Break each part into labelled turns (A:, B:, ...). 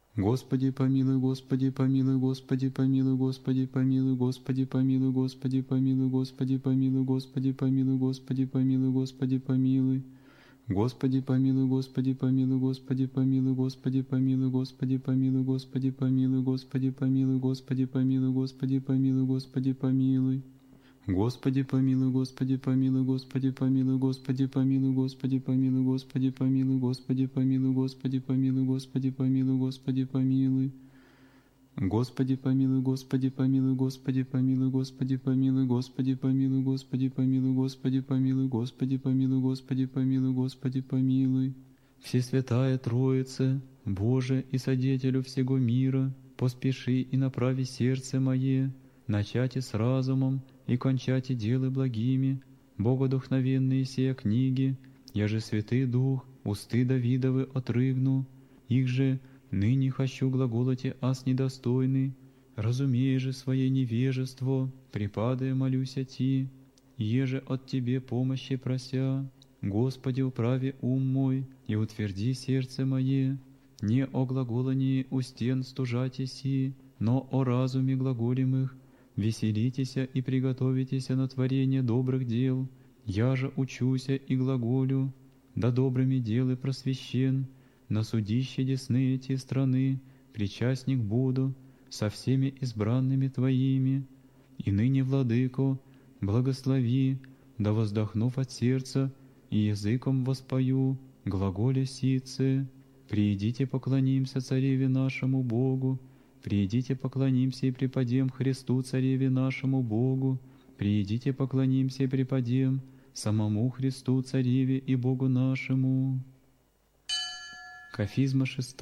A: Господи помилуй, Господи помилуй, Господи помилуй, Господи помилуй, Господи помилуй, Господи помилуй, Господи помилуй, Господи помилуй, Господи помилуй, Господи помилуй. Господи помилуй, Господи помилуй, Господи помилуй, Господи помилуй, Господи помилуй, Господи помилуй, Господи помилуй, Господи помилуй, Господи помилуй, Господи помилуй. Господи помилуй, Господи помилуй, Господи помилуй, Господи помилуй, Господи помилуй, Господи помилуй, Господи помилуй, Господи помилуй, Господи помилуй, Господи помилуй. Господи помилуй, Господи помилуй, Господи помилуй, Господи помилуй, Господи помилуй, Господи помилуй, Господи помилуй, Господи помилуй, Господи помилуй, Господи помилуй. Всесвятая Троица, Боже и Содетелю всего мира, поспеши и направи сердце мое, начати с разумом и кончати делы благими, богодухновенные сия книги, я же Святый Дух, усты Давидовы отрыгну, их же ныне хочу глаголоте аз недостойный, разумея же свое невежество, припадая молюся Ти, еже от Тебе помощи прося, Господи, управи ум мой и утверди сердце мое, не о глаголании у стен стужати си, но о разуме глаголемых, веселитеся и приготовитеся на творение добрых дел, я же учуся и глаголю, да добрыми делы просвещен, на судище десны эти страны, причастник буду со всеми избранными Твоими, и ныне, Владыко, благослови, да воздохнув от сердца, и языком воспою, глаголе сице, приидите поклонимся Цареве нашему Богу, приидите поклонимся и преподем Христу Цареве нашему Богу, приидите поклонимся и преподем самому Христу Цареве и Богу нашему. Кафизма 6.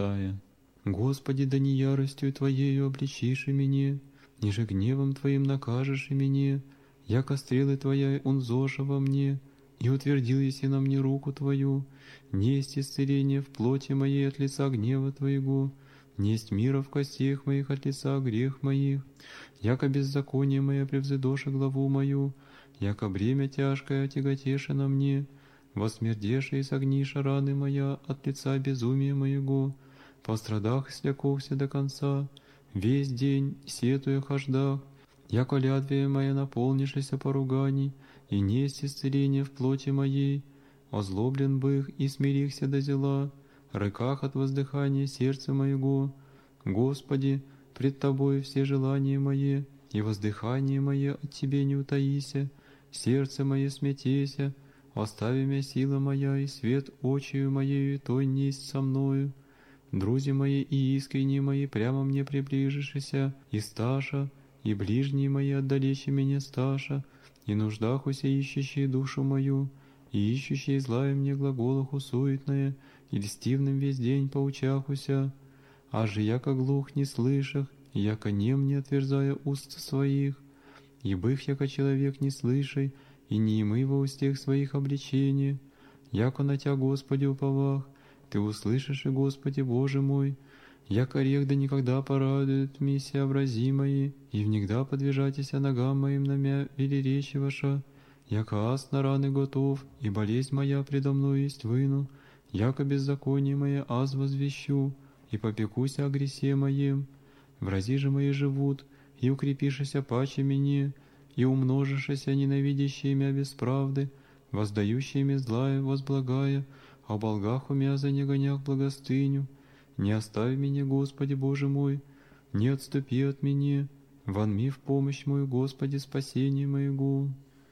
A: Господи, да не яростью Твоею обличишь и меня, ниже гневом Твоим накажешь и меня, яко стрелы Твоя унзоша во мне, и утвердил еси на мне руку Твою, несть исцеление в плоти моей от лица гнева Твоего, несть мира в костях моих от лица грех моих, яко беззаконие мое превзыдоше главу мою, яко бремя тяжкое отяготеше на мне, восмердеше и согниша раны моя от лица безумия моего, по страдах слякохся до конца, весь день сетуя хождах, яко лядвия моя наполнишися поруганий, и несть исцеление в плоти моей, озлоблен бых и смирихся до зела, рыках от воздыхания сердца моего. Господи, пред Тобою все желания мои, и воздыхание мое от Тебе не утаися, сердце мое смятеся, остави меня сила моя, и свет очию моею той несть со мною. Друзі мои и искренние мои прямо мне приближишися, и сташа, и ближние мои отдалече меня сташа, и нуждахуся ищущие душу мою, и ищущие злая мне глаголаху суетное, и льстивным весь день поучахуся, а же яко глух не слышах, яко нем не отверзая уст своих, и бых яко человек не слышай, и не имый во устех своих обличения, яко на Тя, Господи, уповах, Ты услышишь, и Господи Боже мой, яко рех да никогда порадует миссия образи мои, и внегда подвижатися ногам моим на мя велеречи ваша, яко аз на раны готов, и болезнь моя предо мной есть выну, яко беззаконие мое аз возвещу, и попекуся о гресе моем. Врази же мои живут, и укрепишися паче мне, и умножишися ненавидящие мя без правды, воздающие мне злая возблагая, о болгах умя за негонях благостыню. Не остави меня, Господи Боже мой, не отступи от меня, вонми в помощь мою, Господи, спасение моего.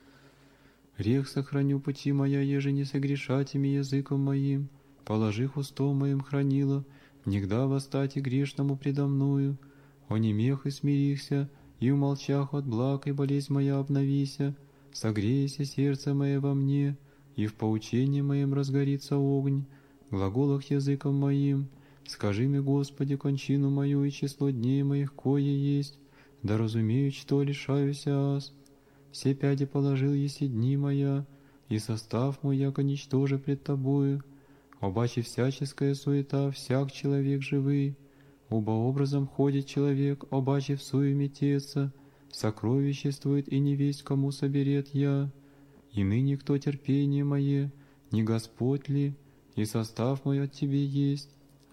A: Рех сохраню пути моя, еже не согрешать ими языком моим, положи хустом моим хранила, нигда восстать и грешному предо мною, онемех и смирихся, и умолчах от благ, и болезнь моя обновися, согрейся сердце мое во мне, и в поучении моем разгорится огонь, глаголах языком моим, скажи мне, Господи, кончину мою и число дней моих, кое есть, да разумею, что лишаюся аз. Все пяди положил еси дни моя, и состав мой, яко ничтоже пред Тобою, обаче всяческая суета, всяк человек живый, оба образом ходит человек, обаче в суе мететься, сокровиществует и не весть, кому соберет я. И ныне кто терпение мое, не Господь ли, и состав мой от Тебе есть,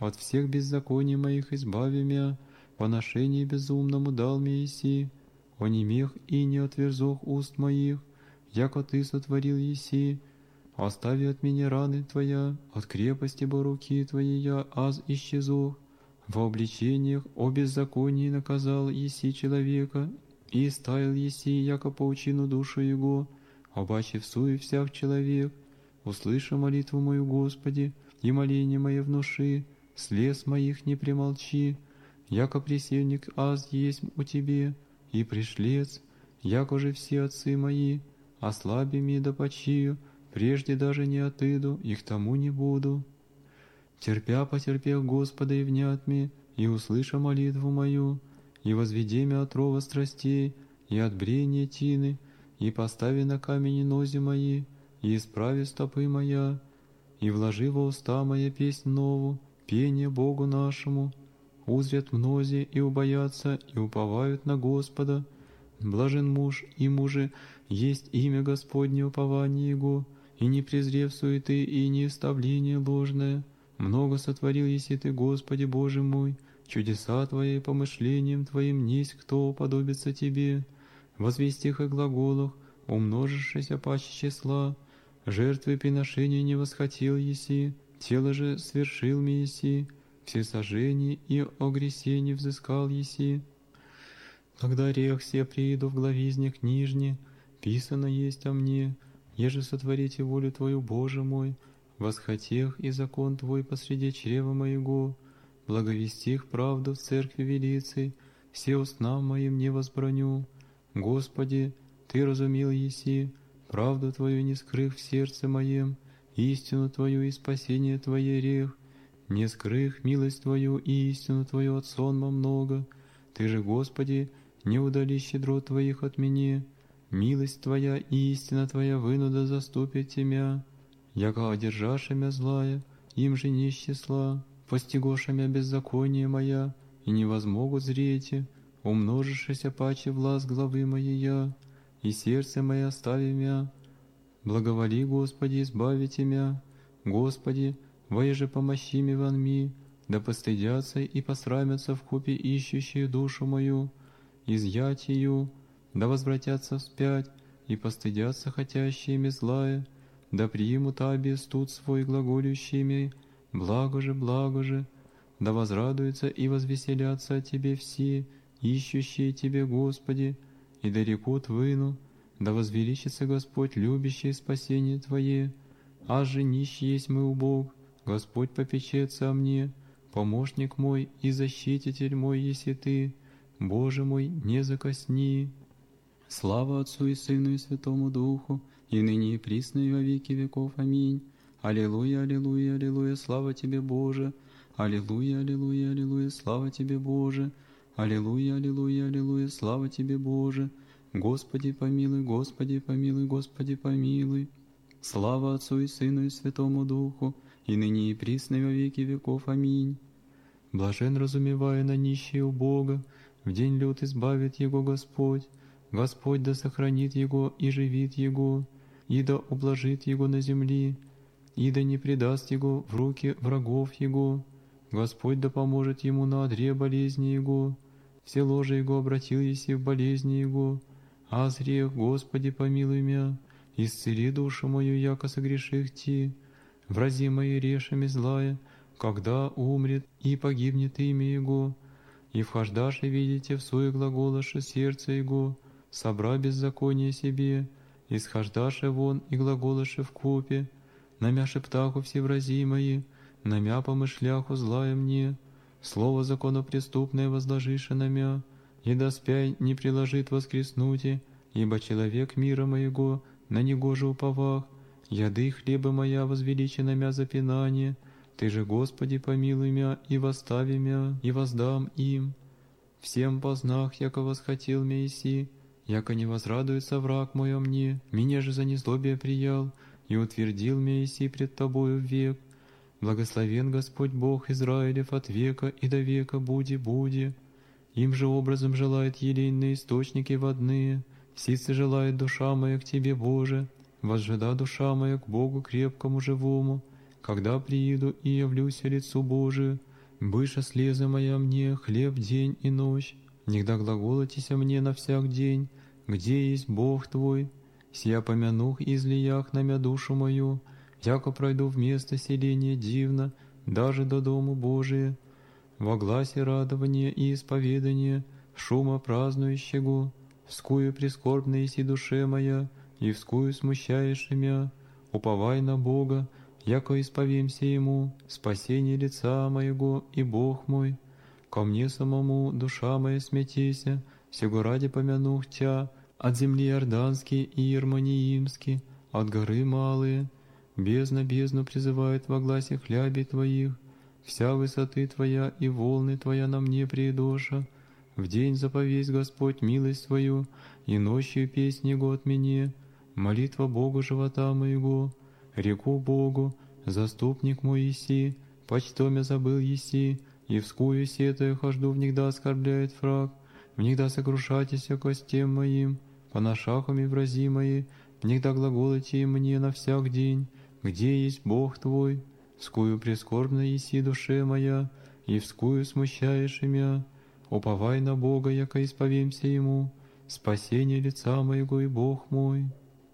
A: от всех беззаконий моих избави мя, поношение безумному дал мне еси, онемех и не отверзох уст моих, яко Ты сотворил еси, остави от меня раны Твоя, от крепости бо руки Твоей я аз исчезох, во обличениях о беззаконии наказал еси человека, и ставил еси, яко паучину душу его, обаче всуе всяк человек, услыша молитву мою, Господи, и моление мое внуши, слез моих не примолчи, яко присельник аз есть у Тебе, и пришлец, яко же все отцы мои, ослаби ми да почию, прежде даже не отыду, и к тому не буду. Терпя потерпев Господа и внят ми, и услыша молитву мою, и возведи мя от рова страстей, и от брения тины, и постави на камени нози мои, и исправи стопы моя, и вложи во уста моя песнь нову, пение Богу нашему. Узрят мнози и убоятся, и уповают на Господа. Блажен муж и мужи, есть имя Господне упование Его, и не презрев суеты и не вставление ложное. Много сотворил еси Ты, Господи Боже мой, чудеса Твои помышлением Твоим несть кто уподобится Тебе. Возвестих и глаголах, умножившися паче числа, жертвы и приношения не восхотел еси, тело же свершил ми еси, все сожжения и огресения взыскал еси. Когда рех все прииду в главизне книжне, писано есть о мне, еже сотворите волю Твою, Боже мой, восхотех и закон Твой посреди чрева моего, благовестих правду в церкви велицей, все устнам моим не возбраню. Господи, Ты разумел еси, правду Твою не скрых в сердце моем, истину Твою и спасение Твое рех, не скрых милость Твою и истину Твою от сонма много. Ты же, Господи, не удали щедрот Твоих от меня, милость Твоя и истина Твоя вынуда заступит Тебя. Яко одержаша мя злая, им же не числа, постигоша мя беззаконие моя, и не возмогут зрете, умножившися паче власть главы моей, и сердце мое остави мя. Благоволи, Господи, избавите мя. Господи, воеже помощи ми ван ми, да постыдятся и посрамятся вкупе ищущие душу мою, изъять ее, да возвратятся вспять, и постыдятся хотящие ми злая, да примут аби студ свой глаголющими, благо же, да возрадуются и возвеселятся о Тебе все, ищущие Тебе, Господи, и да рекут выну, да возвеличится Господь, любящий спасение Твое. Аз же нищий есть мы у Бог, Господь попечется о мне, помощник мой и защититель мой еси Ты, Боже мой, не закосни. Слава Отцу и Сыну и Святому Духу, и ныне и присно и во веки веков. Аминь. Аллилуйя, аллилуйя, аллилуйя, слава Тебе, Боже. Аллилуйя, аллилуйя, аллилуйя, слава Тебе, Боже. Аллилуйя, аллилуйя, аллилуйя, слава Тебе, Боже. Господи помилуй, Господи помилуй, Господи помилуй. Слава Отцу и Сыну и Святому Духу, и ныне и присно и во веки веков. Аминь. Блажен разумевая на нищие у Бога, в день лют избавит Его Господь. Господь да сохранит Его и живит Его, и да ублажит Его на земли, и да не предаст Его в руки врагов Его. Господь да поможет Ему на одре болезни Его, все ложи Его обратил еси в болезни Его. Аз грех, Господи, помилуй мя, исцели душу мою, яко согреших Ти. Врази мои решами злая, когда умрет и погибнет имя Его, и вхождаше видите в свое глаголаше сердце Его, собра беззаконие себе, исхождаше вон и глаголаше вкупе, намя шептаху всеврази мои, намя помышляху злая мне, слово законопреступное возложише намя, и доспяй не приложит воскреснути, ибо человек мира моего на него же уповах, яды хлеба моя возвеличена мя запинание, Ты же, Господи, помилуй мя и восстави мя, и воздам им. Всем познах, яко восхотел мя еси, яко не возрадуется враг мой о мне, меня же за незлобие приял, и утвердил мя еси пред Тобою век. Благословен Господь Бог Израилев от века и до века буди. Им же образом желает елейные источники водные, сицы желает душа моя к Тебе, Боже, возжида душа моя к Богу крепкому живому, когда прииду и явлюся лицу Божию, Быша слеза моя мне хлеб день и ночь, нигда глаголотися мне на всяк день, где есть Бог Твой. Сия помянух излиях намя душу мою, яко пройду в место селения дивно, даже до дому Божия. Во гласе радования и исповедания, шума празднующего, вскую прискорбна еси душе моя, и вскую смущаешь мя. Уповай на Бога, яко исповемся Ему, спасение лица моего и Бог мой. Ко мне самому душа моя смятейся, сего ради помянух Тя, от земли Иорданский и Ермониимский, от горы малые. Бездна бездну призывает во гласе хлябей Твоих, вся высоты Твоя и волны Твоя на мне приедоша. В день заповесть Господь милость Твою, и ночью песнь Его от меня. Молитва Богу живота моего, реку Богу, заступник мой еси, почтом я забыл еси, и вскую сетая хожду, внегда оскорбляет враг, внегда сокрушатися костем моим, поношахами врази мои, внегда глаголите мне на всяк день, где есть Бог Твой. Вскую прискорбна еси душе моя, и вскую смущаешь имя. Уповай на Бога, яко исповемся Ему, спасение лица моего и Бог мой.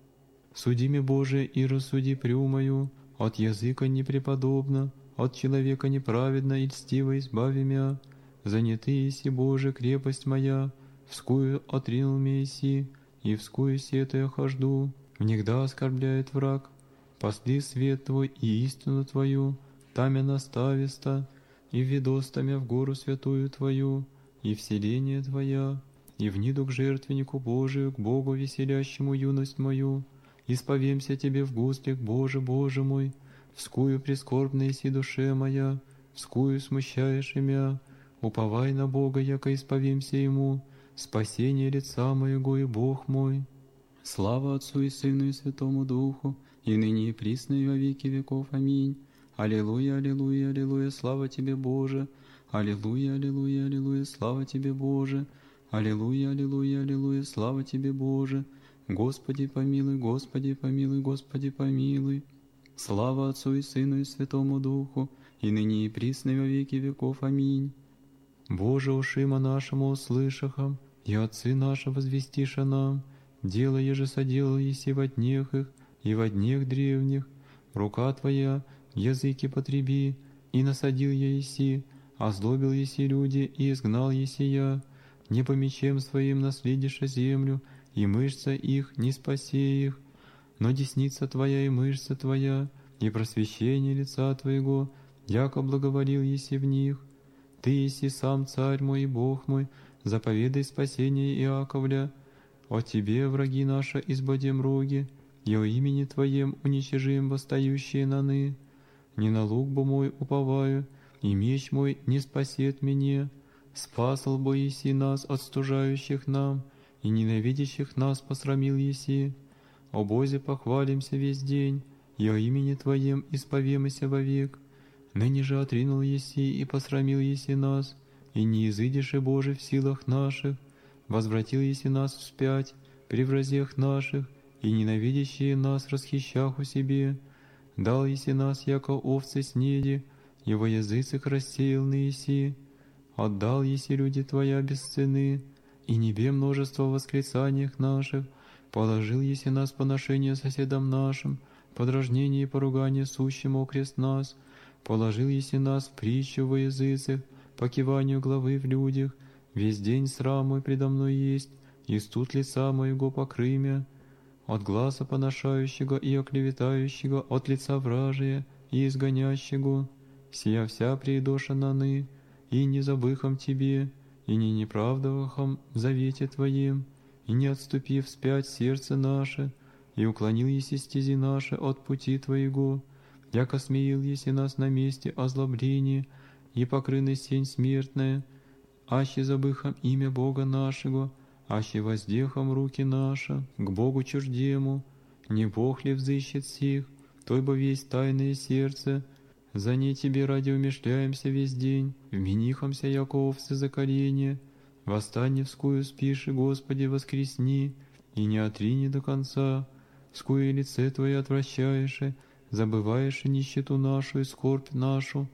A: Суди мне, Боже, и рассуди прю мою, от языка непреподобно, от человека неправедно и льстиво избави мя. Занятый еси, Боже, крепость моя, вскую отринул меня еси, и вскую сетая хожду, внегда оскорбляет враг. Пошли свет Твой и истину Твою, тамя настависта, и введоста мя в гору святую Твою, и вселение Твоя, и вниду к жертвеннику Божию, к Богу веселящему юность мою. Исповемся Тебе в гуслях, Боже, Боже мой, вскую прискорбна еси душе моя, вскую смущаешь имя. Уповай на Бога, яко исповемся Ему, спасение лица моего и Бог мой. Слава Отцу и Сыну и Святому Духу, и ныне и присно и во веки веков. Аминь. Аллилуйя, аллилуйя, аллилуйя, слава Тебе, Боже. Аллилуйя, аллилуйя, аллилуйя, слава Тебе, Боже. Аллилуйя, аллилуйя, аллилуйя, слава Тебе, Боже. Господи помилуй, Господи помилуй, Господи помилуй. Слава Отцу и Сыну и Святому Духу, и ныне и присно и во веки веков. Аминь. Боже, ушима нашему услышахам, и отцы наши возвестиша нам, дело еже соделал еси во днях их, и во днях древних. Рука Твоя языки потреби, и насадил я еси, озлобил еси люди, и изгнал еси я. Не по мечем своим наследиша землю, и мышца их не спасе их, но десница Твоя и мышца Твоя, и просвещение лица Твоего, яко благоволил еси в них. Ты еси сам Царь мой и Бог мой, заповедай спасение Иаковля. О Тебе, враги наши, избодем роги, и о имени Твоем уничижим восстающие наны. Не на лук бы мой уповаю, и меч мой не спасет меня. Спасал бы еси нас от стужающих нам, и ненавидящих нас посрамил еси. О Бозе похвалимся весь день, и о имени Твоем исповемся вовек. Ныне же отринул еси и посрамил еси нас, и не изыдешь, Боже, в силах наших. Возвратил еси нас вспять при вразях наших, и ненавидящие нас расхищах у себе. Дал еси нас, яко овцы снеди, и во языцах рассеял на еси. Отдал еси люди Твоя без цены, и небе множество восклицаниях наших. Положил еси нас поношение соседам нашим, подражнение и поругание сущим окрест нас. Положил еси нас в притчу во языцах, по киванию главы в людях. Весь день срам мой предо мной есть, и студ лица моего покрый мя. От гласа поношающего и оклеветающего, от лица вражия и изгонящего. Сия вся приедоша наны, и не забыхом Тебе, и не неправдовахом в завете Твоем, и не отступив вспять сердце наше, и уклонил еси стези наши от пути Твоего, яко смеял еси нас на месте озлобления, и покрыны сень смертная, аще забыхом имя Бога нашего, аще воздехом руки наши к Богу чуждему. Не Бог ли взыщет сих, той бы весь тайное сердце, за ней Тебе ради умешляемся весь день, вменихомся, яко овцы за колени. Восстань вскую спиши, Господи, воскресни, и не отрини до конца. Вскую лице Твое отвращаешь, забываешь нищету нашу и скорбь нашу,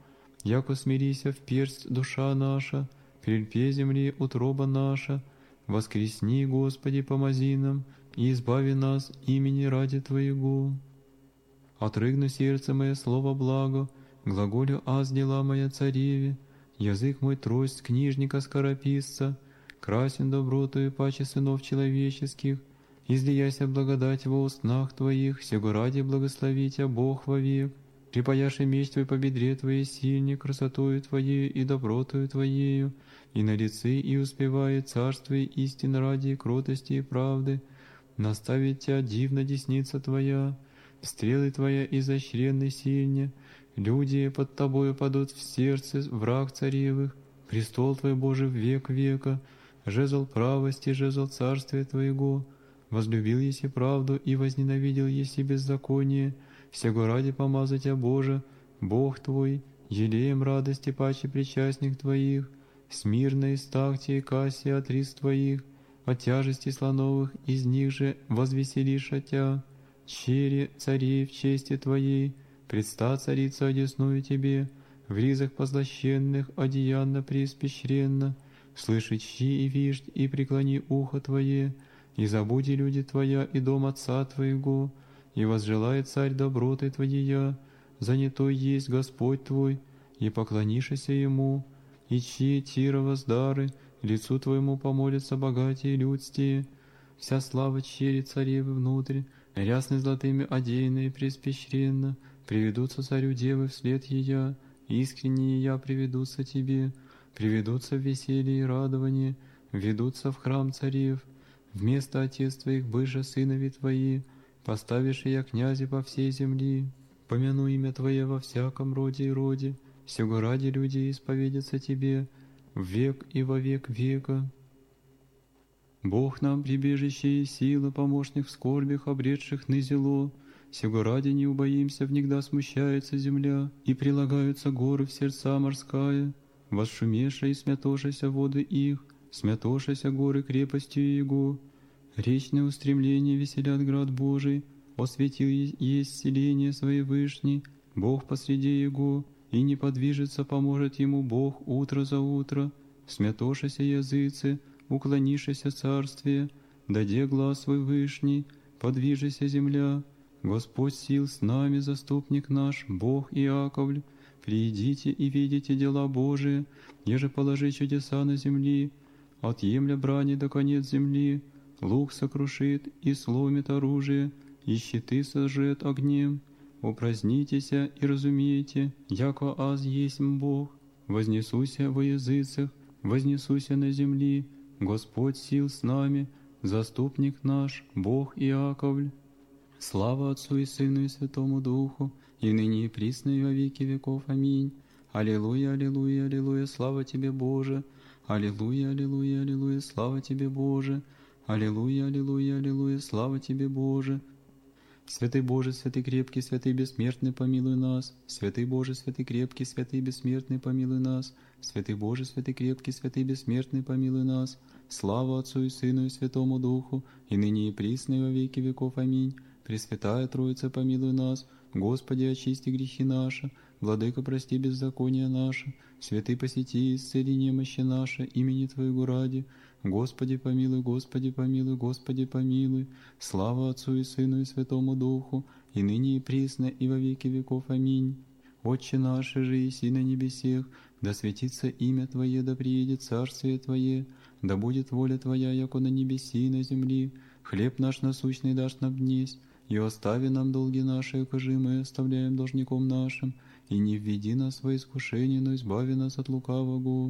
A: Яко смирися в персть душа наша, прельпе земли утроба наша, воскресни, Господи, помози нам, и избави нас имени ради Твоего. Отрыгну сердце мое слово благо, глаголю аз дела моя цареве, язык мой трость книжника скорописца, красен добротою паче сынов человеческих, излияся благодать во устнах Твоих, сего ради благослови Тя Бог вовек. Припаяши меч Твой по бедре Твоей сильне, красотою Твоею и добротою Твоею, и на лице и успевает царствие истин ради кротости и правды, наставит Тя дивно десница Твоя, стрелы Твоя изощренны сильне, люди под Тобою падут в сердце враг царевых, престол Твой Божий в век века, жезл правости, жезл царствия Твоего, возлюбил еси правду и возненавидел еси беззаконие, всего ради помазать Тя Боже, Бог Твой, елеем радости паче причастник Твоих, смирно и стахте и кассе от рис Твоих, от тяжести слоновых из них же возвеселиша Тя, чере царей в чести Твоей, предста царица одесную Тебе, в ризах позлощенных одеянно преиспещренно, слыши чти и виждь, и преклони ухо Твое, и забуди люди Твоя и дом Отца Твоего, и возжелает царь доброты Твоея, занятой есть Господь Твой, и поклонишься Ему, и чьи Тира воздары, лицу Твоему помолятся богатые людстие, вся слава чери царевы внутрь, рясны золотыми одеянные преиспещренно, приведутся царю девы вслед Ея, искренние я приведутся Тебе, приведутся в веселье и радование, ведутся в храм царев, вместо отец Твоих быже сынови Твои, поставишь я князи по всей земли, помяну имя Твое во всяком роде и роде, сего ради люди исповедятся Тебе в век и во век века. Бог нам прибежище и сила, помощник в скорбях, обретших нызело, сего ради не убоимся, внегда смущается земля, и прилагаются горы в сердца морская, восшумеша и смятошася воды их, смятошася горы крепостью Его. Речное устремление веселят град Божий, осветил есть селение свое вышний, Бог посреди Его, и не подвижется, поможет Ему Бог утро за утро. Смятошася языцы, уклонишися царствие, даде глаз свой вышний, подвижися земля. Господь сил с нами, заступник наш, Бог Иаковль. Приидите и видите дела Божии, еже положи чудеса на земли, отъемля брани до конец земли. Лук сокрушит и сломит оружие, и щиты сожжет огнем. Упразднитеся и разумейте, яко аз есмь Бог. Вознесуся во языцах, вознесуся на земли, Господь сил с нами, заступник наш, Бог Иаковль. Слава Отцу и Сыну и Святому Духу, и ныне и присно и во веки веков. Аминь. Аллилуйя, аллилуйя, аллилуйя, слава Тебе, Боже. Аллилуйя, аллилуйя, аллилуйя, слава Тебе, Боже. Аллилуйя, аллилуйя, аллилуйя, слава Тебе, Боже. Святый Боже, святый крепкий, святый бессмертный, помилуй нас. Святый Боже, святый крепкий, святый бессмертный, помилуй нас. Святый Боже, святый крепкий, святый бессмертный, помилуй нас. Слава Отцу и Сыну и Святому Духу, и ныне и присно и во веки веков. Аминь. Пресвятая Троица, помилуй нас. Господи, очисти грехи наши. Владыка, прости беззакония наши. Святый, посети и исцели немощи наши, имени Твоего ради. Господи, помилуй, Господи, помилуй, Господи, помилуй. Слава Отцу и Сыну и Святому Духу, и ныне и присно, и во веки веков. Аминь. Отче наш, же еси на небесех, да светится имя Твое, да приедет царствие Твое, да будет воля Твоя, яко на небеси и на земли. Хлеб наш насущный дашь нам днесь, и остави нам долги наши, якоже мы оставляем должником нашим, и не введи нас во искушение, но избави нас от лукавого.